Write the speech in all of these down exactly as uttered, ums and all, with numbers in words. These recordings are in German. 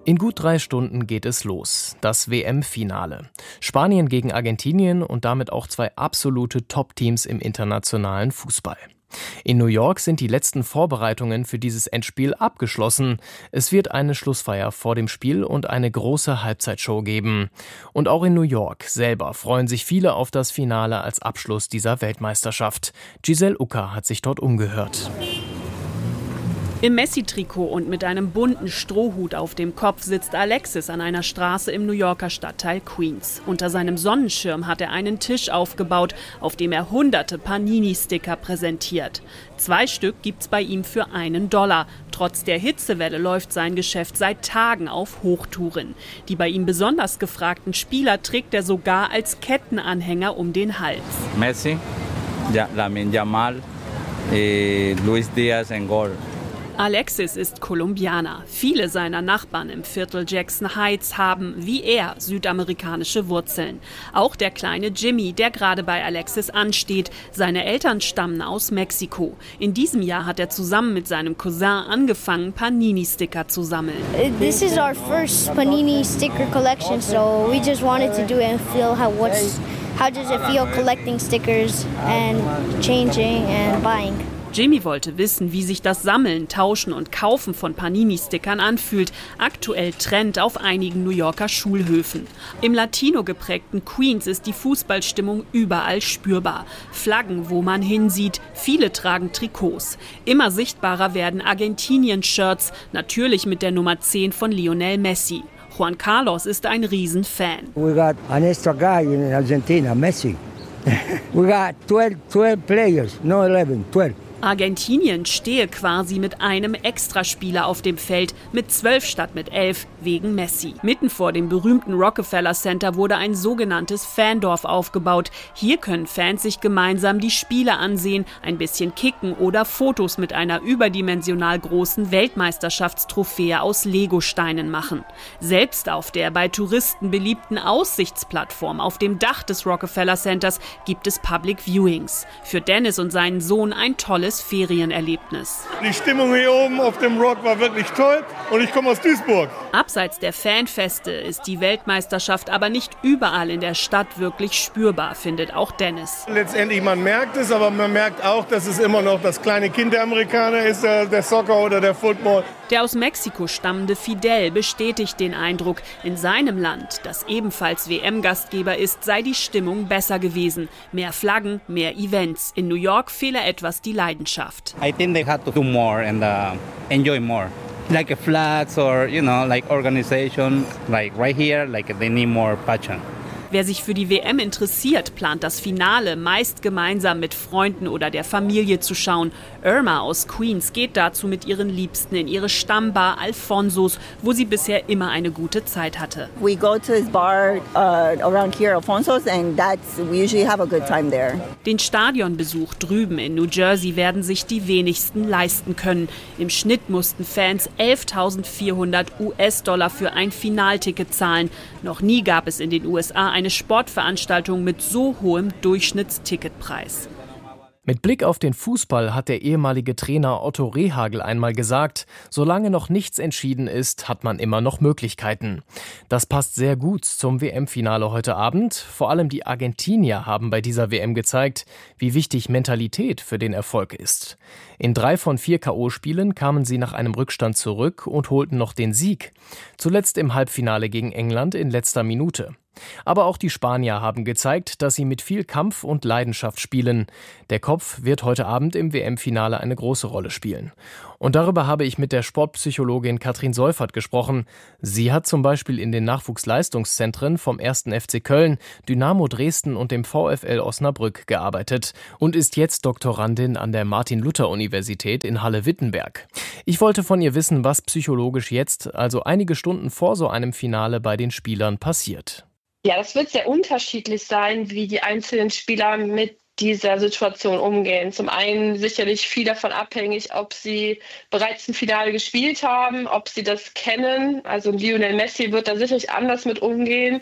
In gut drei Stunden geht es los, das W M-Finale. Spanien gegen Argentinien und damit auch zwei absolute Top-Teams im internationalen Fußball. In New York sind die letzten Vorbereitungen für dieses Endspiel abgeschlossen. Es wird eine Schlussfeier vor dem Spiel und eine große Halbzeitshow geben. Und auch in New York selber freuen sich viele auf das Finale als Abschluss dieser Weltmeisterschaft. Giselle Ucker hat sich dort umgehört. Im Messi-Trikot und mit einem bunten Strohhut auf dem Kopf sitzt Alexis an einer Straße im New Yorker Stadtteil Queens. Unter seinem Sonnenschirm hat er einen Tisch aufgebaut, auf dem er hunderte Panini-Sticker präsentiert. Zwei Stück gibt's bei ihm für einen Dollar. Trotz der Hitzewelle läuft sein Geschäft seit Tagen auf Hochtouren. Die bei ihm besonders gefragten Spieler trägt er sogar als Kettenanhänger um den Hals. Messi, ja, Lamine Yamal, eh, Luis Diaz en Gol. Alexis ist Kolumbianer. Viele seiner Nachbarn im Viertel Jackson Heights haben, wie er, südamerikanische Wurzeln. Auch der kleine Jimmy, der gerade bei Alexis ansteht. Seine Eltern stammen aus Mexiko. In diesem Jahr hat er zusammen mit seinem Cousin angefangen, Panini-Sticker zu sammeln. This is our first Panini sticker collection, so we just wanted to do it and feel how what's how does it feel collecting stickers and changing and buying. Jimmy wollte wissen, wie sich das Sammeln, Tauschen und Kaufen von Panini-Stickern anfühlt. Aktuell Trend auf einigen New Yorker Schulhöfen. Im Latino geprägten Queens ist die Fußballstimmung überall spürbar. Flaggen, wo man hinsieht. Viele tragen Trikots. Immer sichtbarer werden Argentinien-Shirts, natürlich mit der Nummer zehn von Lionel Messi. Juan Carlos ist ein Riesenfan. We got an extra guy in Argentina, Messi. We got twelve, twelve players, no eleven, twelve. Argentinien stehe quasi mit einem Extraspieler auf dem Feld, mit zwölf statt mit elf, wegen Messi. Mitten vor dem berühmten Rockefeller Center wurde ein sogenanntes Fandorf aufgebaut. Hier können Fans sich gemeinsam die Spiele ansehen, ein bisschen kicken oder Fotos mit einer überdimensional großen Weltmeisterschaftstrophäe aus Legosteinen machen. Selbst auf der bei Touristen beliebten Aussichtsplattform auf dem Dach des Rockefeller Centers gibt es Public Viewings. Für Dennis und seinen Sohn ein tolles Ferienerlebnis. Die Stimmung hier oben auf dem Rock war wirklich toll und ich komme aus Duisburg. Abseits der Fanfeste ist die Weltmeisterschaft aber nicht überall in der Stadt wirklich spürbar, findet auch Dennis. Letztendlich, man merkt es, aber man merkt auch, dass es immer noch das kleine Kind der Amerikaner ist, der, der Soccer oder der Football. Der aus Mexiko stammende Fidel bestätigt den Eindruck, in seinem Land, das ebenfalls W M-Gastgeber ist, sei die Stimmung besser gewesen. Mehr Flaggen, mehr Events. In New York fehle etwas die Leidenschaft. I think they had to do more and uh, enjoy more. Like flags or, you know, like organization, like right here, like they need more passion. Wer sich für die W M interessiert, plant das Finale meist gemeinsam mit Freunden oder der Familie zu schauen. Irma aus Queens geht dazu mit ihren Liebsten in ihre Stammbar Alfonsos, wo sie bisher immer eine gute Zeit hatte. We go to this bar uh, around here, Alfonsos, and that's we usually have a good time there. Den Stadionbesuch drüben in New Jersey werden sich die wenigsten leisten können. Im Schnitt mussten Fans elftausendvierhundert US-Dollar für ein Finalticket zahlen. Noch nie gab es in den U S A eine Sportveranstaltung mit so hohem Durchschnittsticketpreis. Mit Blick auf den Fußball hat der ehemalige Trainer Otto Rehhagel einmal gesagt, solange noch nichts entschieden ist, hat man immer noch Möglichkeiten. Das passt sehr gut zum W M-Finale heute Abend. Vor allem die Argentinier haben bei dieser W M gezeigt, wie wichtig Mentalität für den Erfolg ist. In drei von vier K O-Spielen kamen sie nach einem Rückstand zurück und holten noch den Sieg. Zuletzt im Halbfinale gegen England in letzter Minute. Aber auch die Spanier haben gezeigt, dass sie mit viel Kampf und Leidenschaft spielen. Der Kopf wird heute Abend im W M-Finale eine große Rolle spielen. Und darüber habe ich mit der Sportpsychologin Katrin Seufert gesprochen. Sie hat zum Beispiel in den Nachwuchsleistungszentren vom ersten F C Köln, Dynamo Dresden und dem VfL Osnabrück gearbeitet und ist jetzt Doktorandin an der Martin-Luther-Universität in Halle-Wittenberg. Ich wollte von ihr wissen, was psychologisch jetzt, also einige Stunden vor so einem Finale, bei den Spielern passiert. Ja, das wird sehr unterschiedlich sein, wie die einzelnen Spieler mit dieser Situation umgehen. Zum einen sicherlich viel davon abhängig, ob sie bereits ein Finale gespielt haben, ob sie das kennen. Also Lionel Messi wird da sicherlich anders mit umgehen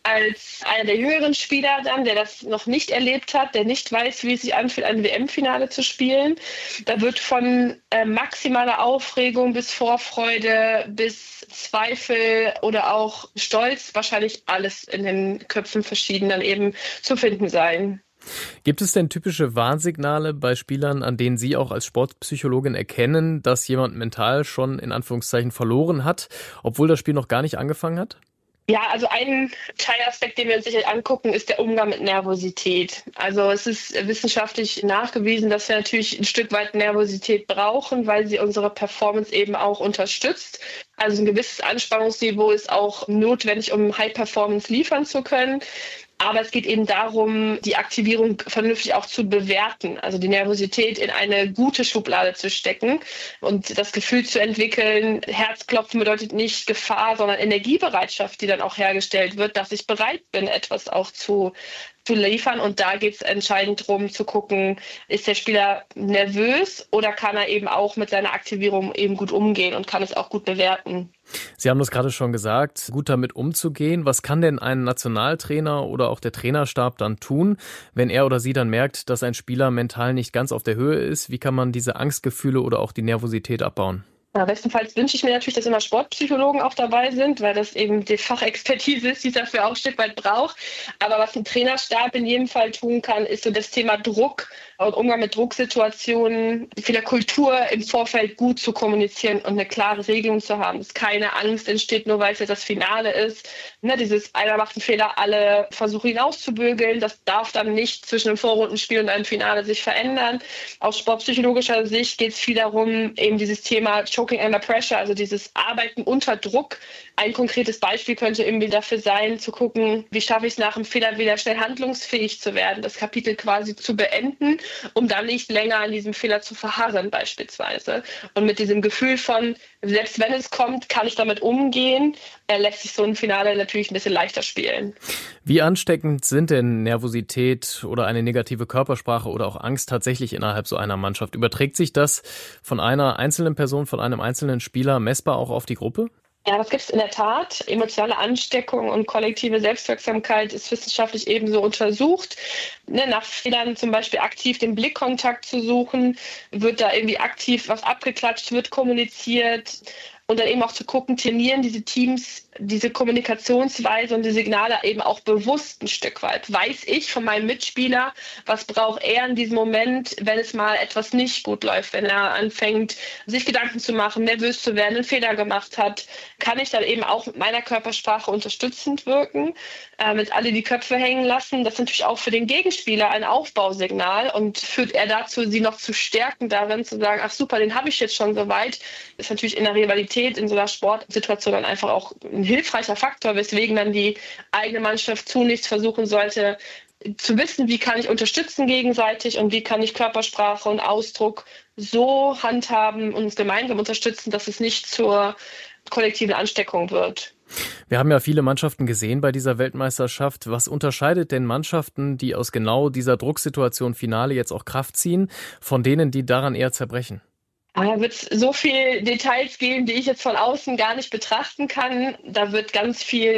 als einer der jüngeren Spieler dann, der das noch nicht erlebt hat, der nicht weiß, wie es sich anfühlt, ein W M-Finale zu spielen. Da wird von äh, maximaler Aufregung bis Vorfreude bis Zweifel oder auch Stolz wahrscheinlich alles in den Köpfen verschieden dann eben zu finden sein. Gibt es denn typische Warnsignale bei Spielern, an denen Sie auch als Sportpsychologin erkennen, dass jemand mental schon in Anführungszeichen verloren hat, obwohl das Spiel noch gar nicht angefangen hat? Ja, also ein Teilaspekt, den wir uns sicher angucken, ist der Umgang mit Nervosität. Also es ist wissenschaftlich nachgewiesen, dass wir natürlich ein Stück weit Nervosität brauchen, weil sie unsere Performance eben auch unterstützt. Also ein gewisses Anspannungsniveau ist auch notwendig, um High Performance liefern zu können. Aber es geht eben darum, die Aktivierung vernünftig auch zu bewerten, also die Nervosität in eine gute Schublade zu stecken und das Gefühl zu entwickeln, Herzklopfen bedeutet nicht Gefahr, sondern Energiebereitschaft, die dann auch hergestellt wird, dass ich bereit bin, etwas auch zu zu liefern. Und da geht es entscheidend darum zu gucken, ist der Spieler nervös oder kann er eben auch mit seiner Aktivierung eben gut umgehen und kann es auch gut bewerten. Sie haben das gerade schon gesagt, gut damit umzugehen. Was kann denn ein Nationaltrainer oder auch der Trainerstab dann tun, wenn er oder sie dann merkt, dass ein Spieler mental nicht ganz auf der Höhe ist? Wie kann man diese Angstgefühle oder auch die Nervosität abbauen? Ja, bestenfalls wünsche ich mir natürlich, dass immer Sportpsychologen auch dabei sind, weil das eben die Fachexpertise ist, die es dafür auch ein Stück weit braucht. Aber was ein Trainerstab in jedem Fall tun kann, ist so das Thema Druck und Umgang mit Drucksituationen, vieler Kultur im Vorfeld gut zu kommunizieren und eine klare Regelung zu haben, dass keine Angst entsteht, nur weil es jetzt das Finale ist. Ne, dieses einer macht einen Fehler, alle versuchen ihn auszubügeln. Das darf dann nicht zwischen einem Vorrundenspiel und einem Finale sich verändern. Aus sportpsychologischer Sicht geht es viel darum, eben dieses Thema Choking under pressure, also dieses Arbeiten unter Druck. Ein konkretes Beispiel könnte irgendwie dafür sein, zu gucken, wie schaffe ich es nach einem Fehler wieder schnell handlungsfähig zu werden, das Kapitel quasi zu beenden, um dann nicht länger an diesem Fehler zu verharren beispielsweise. Und mit diesem Gefühl von, selbst wenn es kommt, kann ich damit umgehen, äh, lässt sich so ein Finale natürlich ein bisschen leichter spielen. Wie ansteckend sind denn Nervosität oder eine negative Körpersprache oder auch Angst tatsächlich innerhalb so einer Mannschaft? Überträgt sich das von einer einzelnen Person, von einem einzelnen Spieler messbar auch auf die Gruppe? Ja, das gibt es in der Tat. Emotionale Ansteckung und kollektive Selbstwirksamkeit ist wissenschaftlich ebenso untersucht. Ne, nach Fehlern zum Beispiel aktiv den Blickkontakt zu suchen, wird da irgendwie aktiv was abgeklatscht, wird kommuniziert. Und dann eben auch zu gucken, trainieren diese Teams diese Kommunikationsweise und die Signale eben auch bewusst ein Stück weit. Weiß ich von meinem Mitspieler, was braucht er in diesem Moment, wenn es mal etwas nicht gut läuft, wenn er anfängt, sich Gedanken zu machen, nervös zu werden, einen Fehler gemacht hat, kann ich dann eben auch mit meiner Körpersprache unterstützend wirken, äh, mit alle die Köpfe hängen lassen. Das ist natürlich auch für den Gegenspieler ein Aufbausignal und führt er dazu, sie noch zu stärken darin, zu sagen, ach super, den habe ich jetzt schon soweit. Ist natürlich in der Rivalität in so einer Sportsituation dann einfach auch ein hilfreicher Faktor, weswegen dann die eigene Mannschaft zunächst versuchen sollte, zu wissen, wie kann ich unterstützen gegenseitig und wie kann ich Körpersprache und Ausdruck so handhaben und uns gemeinsam unterstützen, dass es nicht zur kollektiven Ansteckung wird. Wir haben ja viele Mannschaften gesehen bei dieser Weltmeisterschaft. Was unterscheidet denn Mannschaften, die aus genau dieser Drucksituation Finale jetzt auch Kraft ziehen, von denen, die daran eher zerbrechen? Da wird es so viele Details geben, die ich jetzt von außen gar nicht betrachten kann. Da wird ganz viel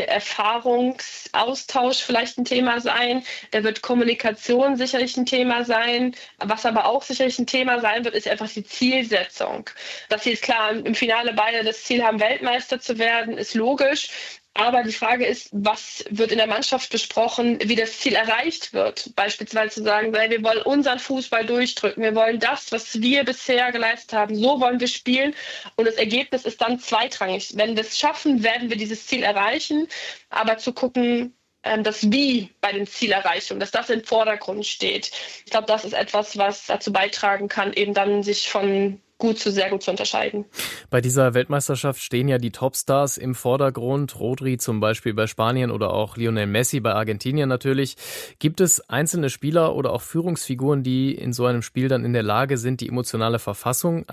Erfahrungsaustausch vielleicht ein Thema sein. Da wird Kommunikation sicherlich ein Thema sein. Was aber auch sicherlich ein Thema sein wird, ist einfach die Zielsetzung. Dass sie jetzt klar im Finale beide das Ziel haben, Weltmeister zu werden, ist logisch. Aber die Frage ist, was wird in der Mannschaft besprochen, wie das Ziel erreicht wird? Beispielsweise zu sagen, wir wollen unseren Fußball durchdrücken, wir wollen das, was wir bisher geleistet haben, so wollen wir spielen. Und das Ergebnis ist dann zweitrangig. Wenn wir es schaffen, werden wir dieses Ziel erreichen. Aber zu gucken, das Wie bei den Zielerreichungen, dass das im Vordergrund steht. Ich glaube, das ist etwas, was dazu beitragen kann, eben dann sich von gut zu sehr gut zu unterscheiden. Bei dieser Weltmeisterschaft stehen ja die Topstars im Vordergrund. Rodri zum Beispiel bei Spanien oder auch Lionel Messi bei Argentinien natürlich. Gibt es einzelne Spieler oder auch Führungsfiguren, die in so einem Spiel dann in der Lage sind, die emotionale Verfassung